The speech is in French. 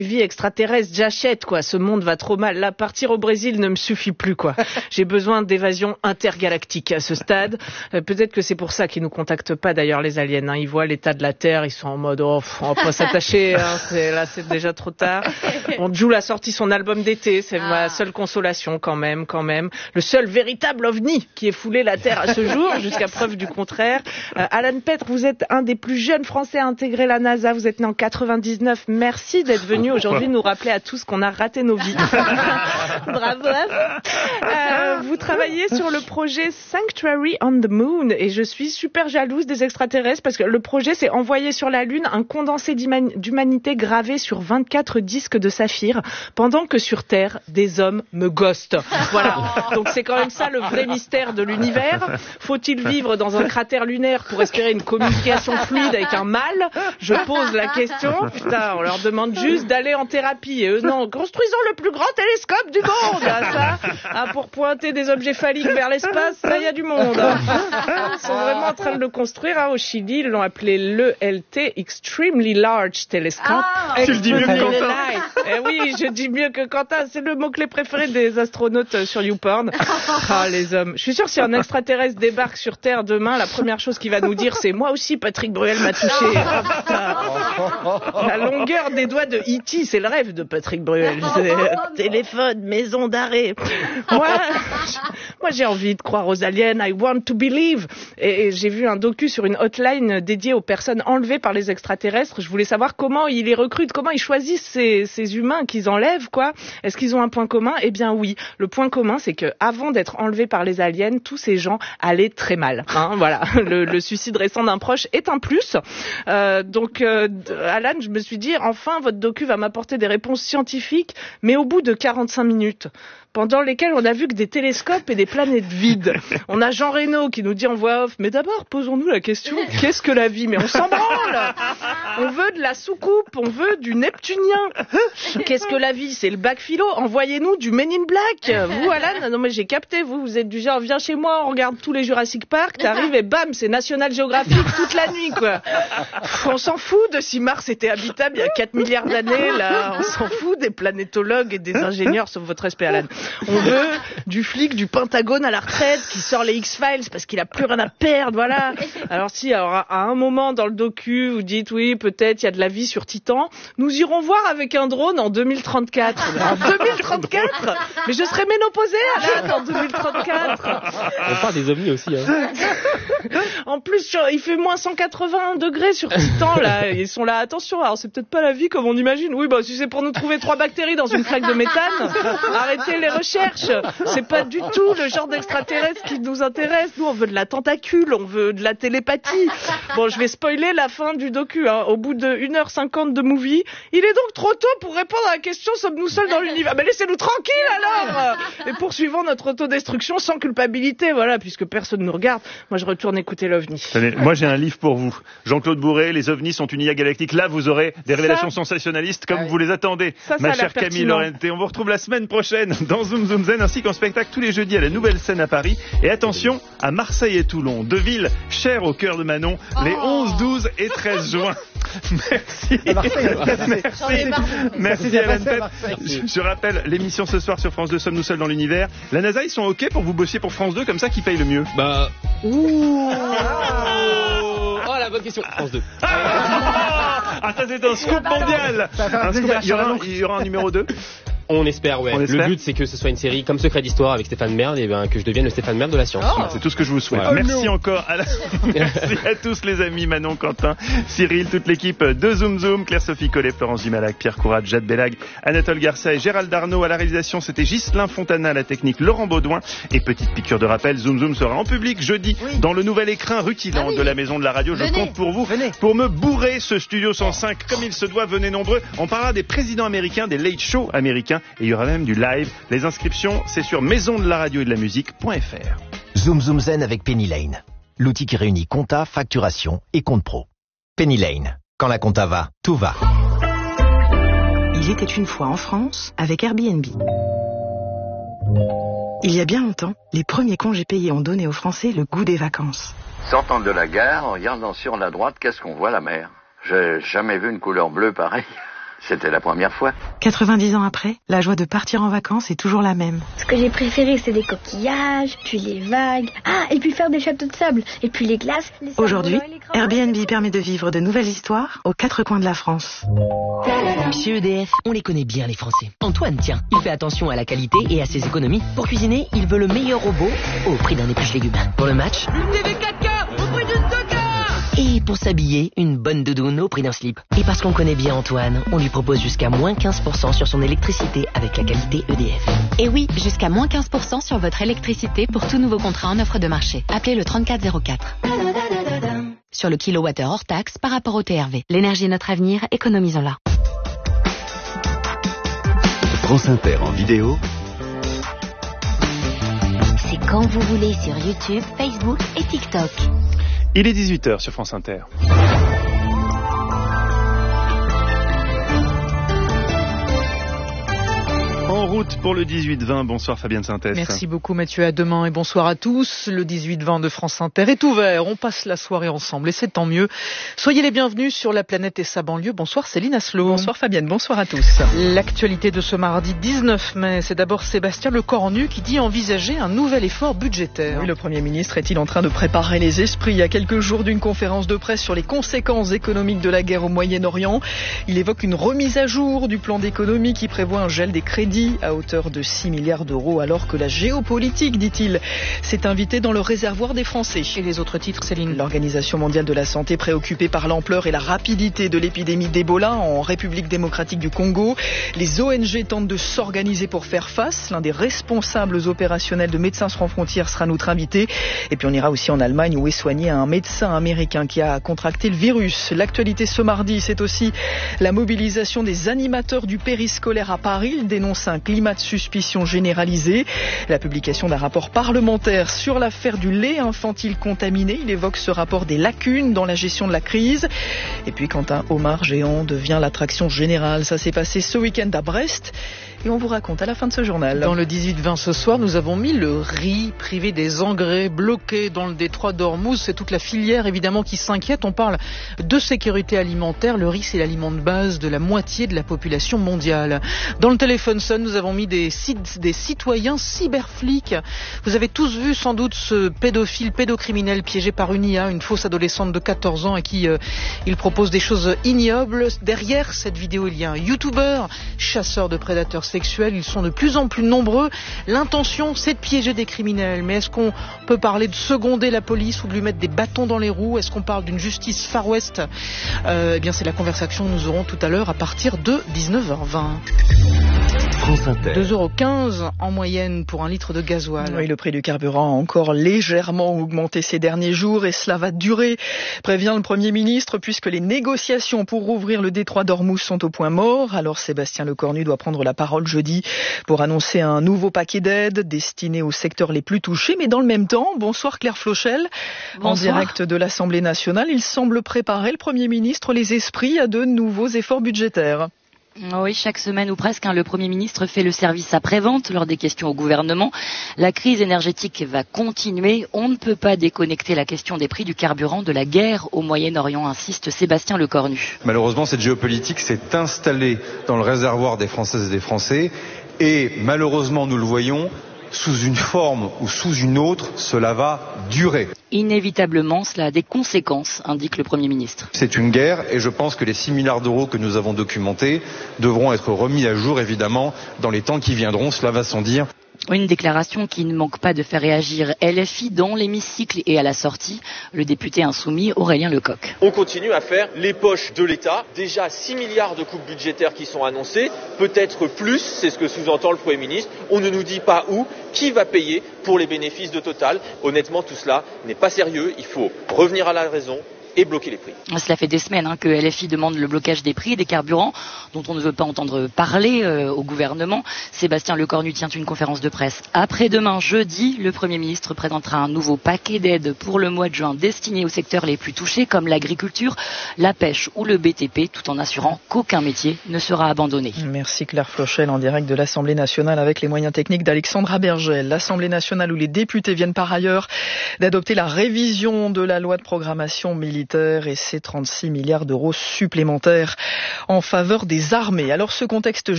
vie extraterrestre, j'achète quoi, ce monde va trop mal. Là, partir au Brésil ne me suffit plus quoi. J'ai besoin d'évasion intergalactique à ce stade. Peut-être que c'est pour ça qu'ils nous contactent pas d'ailleurs les aliens. Hein. Ils voient l'état de la Terre, ils sont en mode on va pas s'attacher. Hein. C'est déjà trop tard. Bon, Jul a sorti son album d'été, c'est ma seule consolation quand même. Le seul véritable ovni qui ait foulé la Terre à ce jour, jusqu'à preuve du contraire. Alan Petre, vous êtes un des plus jeunes Français à intégrer la NASA. Vous êtes né en 99. Merci d'être venu aujourd'hui nous rappeler à tous qu'on a raté nos vies. Bravo à vous. Vous travaillez sur le projet Sanctuary on the Moon et je suis super jalouse des extraterrestres parce que le projet c'est envoyer sur la Lune un condensé d'humanité gravé sur 24 disques de saphir pendant que sur Terre, des hommes me ghostent. Voilà. Donc c'est quand même ça le vrai mystère de l'univers. Faut-il vivre dans un cratère lunaire pour espérer une communication fluide avec un mâle? Je pose la question. Putain, on leur demande juste d'aller en thérapie. Et eux, non, construisons le plus grand télescope du monde. Pour pointer des objets phalliques vers l'espace, ça y a du monde. Ils sont vraiment en train de le construire. Au Chili, ils l'ont appelé l'ELT, Extremely Large Telescope. Tu le dis mieux que Quentin. Oui, je dis mieux que Quentin. C'est le mot-clé préféré des astronautes sur YouPorn. Les hommes. Je suis sûre que si un extraterrestre débarque sur Terre demain, la première chose qu'il va nous dire, c'est moi aussi, Patrick Bruel m'a touché. La longueur des doigts de E.T., c'est le rêve de Patrick Bruel. Téléphone, maison d'arrêt. Moi, j'ai envie de croire aux aliens. I want to believe. Et j'ai vu un docu sur une hotline dédiée aux personnes enlevées par les extraterrestres. Je voulais savoir comment ils les recrutent, comment ils choisissent ces humains qu'ils enlèvent, quoi. Est-ce qu'ils ont un point commun? Eh bien oui. Le point commun, c'est que avant d'être enlevés par les aliens, tous ces gens allaient très mal. Voilà. Le suicide récent d'un proche est un plus. Donc, Alan, je me suis dit, enfin, votre docu va m'apporter des réponses scientifiques, mais au bout de 45 minutes. Pendant lesquels on a vu que des télescopes et des planètes vides. On a Jean Reno qui nous dit en voix off, mais d'abord, posons-nous la question, qu'est-ce que la vie? Mais on s'en branle! On veut de la soucoupe, on veut du neptunien. Qu'est-ce que la vie? C'est le bac philo. Envoyez-nous du Men in Black. Vous, Alan? Non, mais j'ai capté, vous êtes du genre, viens chez moi, on regarde tous les Jurassic Park, t'arrives et bam, c'est National Geographic toute la nuit, quoi. On s'en fout de si Mars était habitable il y a 4 milliards d'années, là. On s'en fout des planétologues et des ingénieurs, sauf votre respect, Alan. On veut du flic du Pentagone à la retraite qui sort les X-Files parce qu'il a plus rien à perdre, voilà. Alors à un moment dans le docu, vous dites oui, peut-être il y a de la vie sur Titan. Nous irons voir avec un drone en 2034. En 2034? Mais je serai ménopausée, Alan, en 2034. On parle des ovnis aussi, hein. En plus, il fait moins 181 degrés sur Titan, là. Ils sont là, attention, alors c'est peut-être pas la vie comme on imagine. Oui, si c'est pour nous trouver 3 bactéries dans une flaque de méthane, arrêtez les recherches. C'est pas du tout le genre d'extraterrestre qui nous intéresse. Nous, on veut de la tentacule, on veut de la télépathie. Bon, je vais spoiler la fin du docu, hein. Au bout de 1h50 de movie, il est donc trop tôt pour répondre à la question, sommes-nous seuls dans l'univers? Mais laissez-nous tranquilles, alors! Et poursuivons notre autodestruction sans culpabilité, voilà, puisque personne nous regarde. Moi, je retourne écouter l'OVNI. Allez, moi, j'ai un livre pour vous. Jean-Claude Bourré, les ovnis sont une IA galactique. Là, vous aurez des révélations sensationnalistes comme vous les attendez. Ma chère Camille Lorente. On vous retrouve la semaine prochaine dans Zoom Zoom Zen ainsi qu'en spectacle tous les jeudis à la Nouvelle Scène à Paris. Et attention à Marseille et Toulon, deux villes chères au cœur de Manon, les 11, 12 et 13 juin. Merci Alan Petre. Je rappelle l'émission ce soir sur France 2, Sommes-nous seuls dans l'univers. La NASA, ils sont OK pour vous bossiez pour France 2 comme ça, qui paye le mieux? La bonne question. France 2. Ça c'est un scoop mondial. Il y aura un numéro 2. On espère, ouais. Le but, c'est que ce soit une série comme Secret d'Histoire avec Stéphane Merde, et que je devienne le Stéphane Merde de la science. C'est tout ce que je vous souhaite. Merci encore. Merci à tous les amis, Manon, Quentin, Cyril, toute l'équipe de Zoom Zoom, Claire-Sophie Collet, Florence Dumalac, Pierre Courade, Jade Bellag, Anatole Garcia et Gérald Darnaud à la réalisation. C'était Ghislain Fontana à la technique, Laurent Baudouin. Et petite piqûre de rappel, Zoom Zoom sera en public jeudi dans le nouvel écrin rutilant de la Maison de la Radio. Je compte pour vous, pour me bourrer ce Studio 105 comme il se doit. Venez nombreux. On parlera des présidents américains, des late shows américains. Et il y aura même du live. Les inscriptions, c'est sur maisondelaradio-et-de-la-musique.fr. Zoom Zoom Zen avec Penny Lane. L'outil qui réunit compta, facturation et compte pro. Penny Lane. Quand la compta va, tout va. Il était une fois en France avec Airbnb. Il y a bien longtemps, les premiers congés payés ont donné aux Français le goût des vacances. Sortant de la gare, en regardant sur la droite, qu'est-ce qu'on voit? La mer. J'ai jamais vu une couleur bleue pareille. C'était la première fois. 90 ans après, la joie de partir en vacances est toujours la même. Ce que j'ai préféré, c'est les coquillages, puis les vagues, et puis faire des châteaux de sable, et puis les glaces. Aujourd'hui, Airbnb permet de vivre de nouvelles histoires aux 4 coins de la France. Chez EDF, on les connaît bien les Français. Antoine, tiens, il fait attention à la qualité et à ses économies. Pour cuisiner, il veut le meilleur robot au prix d'un épluche-légumes. Pour le match, une TV 4K au prix d'une 2K. Et pour s'habiller, une bonne doudoune au prix d'un slip. Et parce qu'on connaît bien Antoine, on lui propose jusqu'à moins 15% sur son électricité avec la qualité EDF. Et oui, jusqu'à moins 15% sur votre électricité pour tout nouveau contrat en offre de marché. Appelez le 3404. Sur le kilowattheure hors taxe par rapport au TRV. L'énergie est notre avenir, économisons-la. France Inter en vidéo. C'est quand vous voulez sur YouTube, Facebook et TikTok. Il est 18h sur France Inter. En route pour le 18-20. Bonsoir Fabienne Synthèse. Merci beaucoup Mathieu, à demain et bonsoir à tous. Le 18-20 de France Inter est ouvert. On passe la soirée ensemble et c'est tant mieux. Soyez les bienvenus sur La Planète et sa banlieue. Bonsoir Céline Asselot. Bonsoir Fabienne, bonsoir à tous. L'actualité de ce mardi 19 mai, c'est d'abord Sébastien Lecornu qui dit envisager un nouvel effort budgétaire. Oui, le Premier ministre est-il en train de préparer les esprits? Il y a quelques jours d'une conférence de presse sur les conséquences économiques de la guerre au Moyen-Orient. Il évoque une remise à jour du plan d'économie qui prévoit un gel des crédits à hauteur de 6 milliards d'euros alors que la géopolitique, dit-il, s'est invitée dans le réservoir des Français. Et les autres titres, Céline? L'Organisation mondiale de la santé préoccupée par l'ampleur et la rapidité de l'épidémie d'Ebola en République démocratique du Congo. Les ONG tentent de s'organiser pour faire face. L'un des responsables opérationnels de Médecins sans frontières sera notre invité. Et puis on ira aussi en Allemagne où est soigné un médecin américain qui a contracté le virus. L'actualité ce mardi, c'est aussi la mobilisation des animateurs du périscolaire à Paris. Ils dénoncent un climat de suspicion généralisée. La publication d'un rapport parlementaire sur l'affaire du lait infantile contaminé. Il évoque ce rapport des lacunes dans la gestion de la crise. Et puis quand un homard géant devient l'attraction générale, ça s'est passé ce week-end à Brest. Et on vous raconte à la fin de ce journal. Dans le 18-20 ce soir, nous avons mis le riz privé des engrais bloqué dans le détroit d'Ormuz. C'est toute la filière évidemment qui s'inquiète. On parle de sécurité alimentaire. Le riz, c'est l'aliment de base de la moitié de la population mondiale. Dans le téléphone Sun, nous avons mis des citoyens cyberflics. Vous avez tous vu sans doute ce pédocriminel piégé par une IA, une fausse adolescente de 14 ans à qui il propose des choses ignobles. Derrière cette vidéo, il y a un YouTuber, chasseur de prédateurs sexuels. Ils sont de plus en plus nombreux. L'intention, c'est de piéger des criminels. Mais est-ce qu'on peut parler de seconder la police ou de lui mettre des bâtons dans les roues? Est-ce qu'on parle d'une justice Far West? Eh bien, c'est la conversation que nous aurons tout à l'heure à partir de 19h20. 2,15 € en moyenne pour un litre de gasoil. Oui, le prix du carburant a encore légèrement augmenté ces derniers jours et cela va durer, prévient le Premier ministre, puisque les négociations pour rouvrir le détroit d'Ormuz sont au point mort. Alors Sébastien Lecornu doit prendre la parole jeudi pour annoncer un nouveau paquet d'aides destiné aux secteurs les plus touchés. Mais dans le même temps, bonsoir Claire Flochel, en direct de l'Assemblée nationale. Il semble préparer, le Premier ministre, les esprits à de nouveaux efforts budgétaires. Oui, chaque semaine ou presque, le Premier ministre fait le service après-vente lors des questions au gouvernement. La crise énergétique va continuer. On ne peut pas déconnecter la question des prix du carburant de la guerre au Moyen-Orient, insiste Sébastien Lecornu. Malheureusement, cette géopolitique s'est installée dans le réservoir des Françaises et des Français. Et malheureusement, nous le voyons, sous une forme ou sous une autre, cela va durer. Inévitablement, cela a des conséquences, indique le Premier ministre. C'est une guerre et je pense que les 6 milliards d'euros que nous avons documentés devront être remis à jour, évidemment, dans les temps qui viendront, cela va sans dire. Une déclaration qui ne manque pas de faire réagir LFI dans l'hémicycle et à la sortie, le député insoumis Aurélien Lecoq. On continue à faire les poches de l'État. Déjà 6 milliards de coupes budgétaires qui sont annoncées, peut-être plus, c'est ce que sous-entend le Premier ministre. On ne nous dit pas où, qui va payer pour les bénéfices de Total. Honnêtement, tout cela n'est pas sérieux. Il faut revenir à la raison et bloquer les prix. Cela fait des semaines que LFI demande le blocage des prix des carburants dont on ne veut pas entendre parler au gouvernement. Sébastien Lecornu tient une conférence de presse après-demain, jeudi. Le Premier ministre présentera un nouveau paquet d'aides pour le mois de juin destiné aux secteurs les plus touchés comme l'agriculture, la pêche ou le BTP, tout en assurant qu'aucun métier ne sera abandonné. Merci Claire Flochel en direct de l'Assemblée nationale avec les moyens techniques d'Alexandra Bergel. L'Assemblée nationale où les députés viennent par ailleurs d'adopter la révision de la loi de programmation militaire militaire et ses 36 milliards d'euros supplémentaires en faveur des armées. Alors ce contexte